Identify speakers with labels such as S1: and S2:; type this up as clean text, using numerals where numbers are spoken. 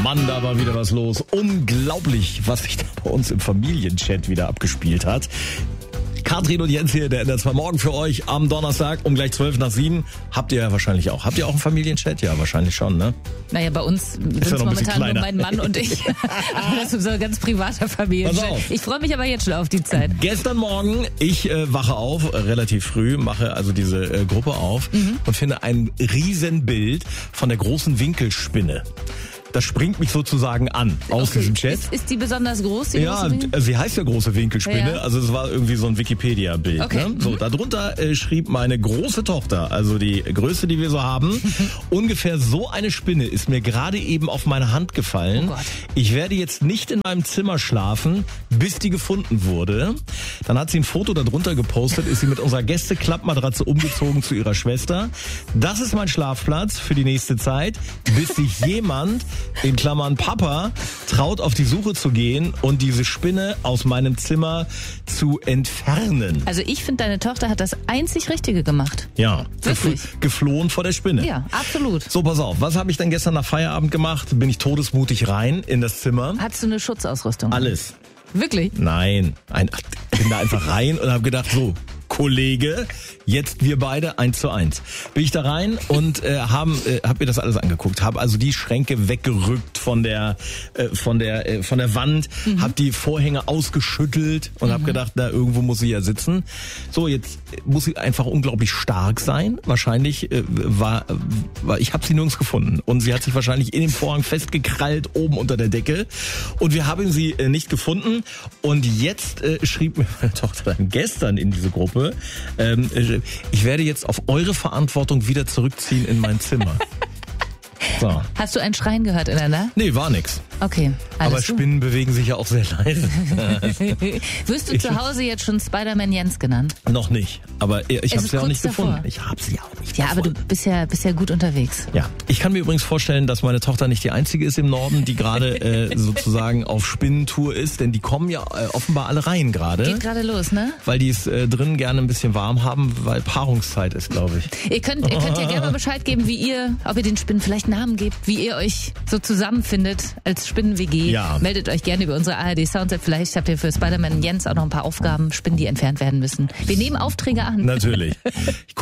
S1: Mann, da war wieder was los. Unglaublich, was sich da bei uns im Familienchat wieder abgespielt hat. Katrin und Jens hier, der ändert zwar morgen für euch am Donnerstag um gleich 7:12. Habt ihr ja wahrscheinlich auch. Habt ihr auch einen Familienchat? Ja, wahrscheinlich schon, ne?
S2: Naja, bei uns sind es momentan nur mein Mann und ich. Aber das ist so ein ganz privater Familienchat. Ich freue mich aber jetzt schon auf die Zeit.
S1: Gestern Morgen, ich wache auf, relativ früh, mache also diese Gruppe auf und finde ein Riesenbild von der großen Winkelspinne. Das springt mich sozusagen an aus diesem Chat.
S2: Ist die besonders groß? Die
S1: ja, sie heißt ja große Winkelspinne. Ja. Also es war irgendwie so ein Wikipedia-Bild. Okay. Ne? So, darunter schrieb meine große Tochter, also die größte, die wir so haben, ungefähr so eine Spinne ist mir gerade eben auf meine Hand gefallen. Oh Gott. Ich werde jetzt nicht in meinem Zimmer schlafen, bis die gefunden wurde. Dann hat sie ein Foto darunter gepostet, ist sie mit unserer Gäste-Klappmatratze umgezogen zu ihrer Schwester. Das ist mein Schlafplatz für die nächste Zeit, bis sich jemand, in Klammern Papa, traut auf die Suche zu gehen und diese Spinne aus meinem Zimmer zu entfernen.
S2: Also ich finde, deine Tochter hat das einzig Richtige gemacht.
S1: Ja, geflohen vor der Spinne.
S2: Ja, absolut.
S1: So, pass auf, was habe ich dann gestern nach Feierabend gemacht? Bin ich todesmutig rein in das Zimmer.
S2: Hattest du eine Schutzausrüstung?
S1: Alles.
S2: Wirklich?
S1: Nein, bin da einfach rein und habe gedacht, so, Kollege, jetzt wir beide 1:1. Bin ich da rein und hab mir das alles angeguckt, habe also die Schränke weggerückt von der Wand, habe die Vorhänge ausgeschüttelt und habe gedacht, na irgendwo muss sie ja sitzen. So, jetzt muss sie einfach unglaublich stark sein. Wahrscheinlich ich habe sie nirgends gefunden und sie hat sich wahrscheinlich in dem Vorhang festgekrallt oben unter der Decke und wir haben sie nicht gefunden. Und jetzt schrieb mir meine Tochter dann gestern in diese Gruppe, ich werde jetzt auf eure Verantwortung wieder zurückziehen in mein Zimmer. So.
S2: Hast du einen Schreien gehört in der Nacht?
S1: Nee, war nix.
S2: Okay.
S1: Aber Spinnen bewegen sich ja auch sehr leise.
S2: Wirst du zu Hause jetzt schon Spider-Man Jens genannt?
S1: Noch nicht. Aber ich habe sie ja auch nicht gefunden. Ich habe sie ja auch nicht gefunden.
S2: Ja, aber du bist ja gut unterwegs.
S1: Ja. Ich kann mir übrigens vorstellen, dass meine Tochter nicht die einzige ist im Norden, die gerade sozusagen auf Spinnentour ist. Denn die kommen ja offenbar alle rein gerade.
S2: Geht gerade los, ne?
S1: Weil die es drin gerne ein bisschen warm haben, weil Paarungszeit ist, glaube ich.
S2: Ihr könnt ja gerne mal Bescheid geben, ob ihr den Spinnen vielleicht einen Namen gebt, wie ihr euch so zusammenfindet als Spinnen-WG.
S1: Ja.
S2: Meldet euch gerne über unsere ARD-Sounds-App. Vielleicht habt ihr für Spider-Man und Jens auch noch ein paar Aufgaben, Spinnen, die entfernt werden müssen. Wir nehmen Aufträge an.
S1: Natürlich.